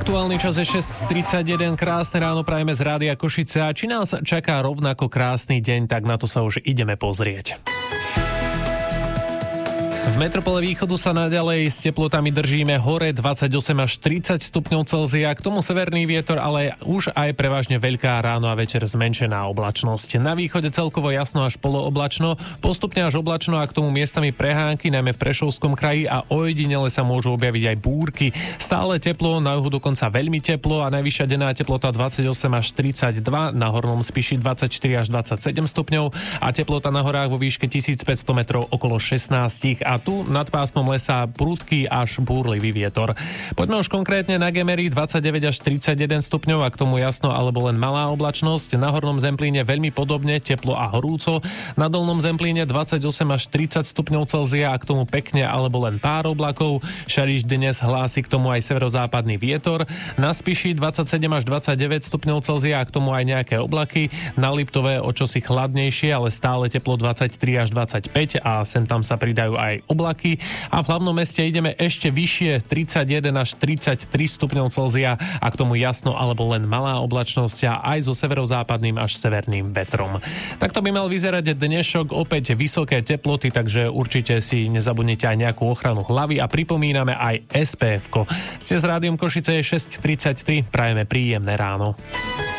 Aktuálny čas je 6:31, krásne ráno prajeme z Rádia Košice a či nás čaká rovnako krásny deň, tak na to sa už ideme pozrieť. V metropole východu sa naďalej s teplotami držíme hore 28 až 30 stupňov Celzia, k tomu severný vietor, ale už aj prevažne veľká ráno a večer zmenšená oblačnosť. Na východe celkovo jasno až polooblačno, postupne až oblačno a k tomu miestami prehánky, najmä v Prešovskom kraji a ojedinele sa môžu objaviť aj búrky. Stále teplo, na juhu dokonca veľmi teplo a najvyššia denná teplota 28 až 32, na hornom Spiši 24 až 27 stupňov a teplota na horách vo výške 1500 metrov okolo 16 a tu nad pásmom lesa prudký až búrlivý vietor. Poďme už konkrétne na Gemery 29 až 31 stupňov a k tomu jasno alebo len malá oblačnosť. Na hornom Zemplíne veľmi podobne, teplo a horúco. Na dolnom Zemplíne 28 až 30 stupňov Celzia a k tomu pekne alebo len pár oblakov. Šariš dnes hlási k tomu aj severozápadný vietor. Na Spiši 27 až 29 stupňov Celzia a k tomu aj nejaké oblaky. Na Liptove o čosi chladnejšie, ale stále teplo 23 až 25 a sem tam sa pridajú aj oblaky a v hlavnom meste ideme ešte vyššie 31 až 33 stupňov Celzia a k tomu jasno alebo len malá oblačnosť a aj so severozápadným až severným vetrom. Takto by mal vyzerať dnešok, opäť vysoké teploty, takže určite si nezabudnite aj nejakú ochranu hlavy a pripomíname aj SPF-ko. Ste s Rádiom Košice, je 6:33, prajeme príjemné ráno.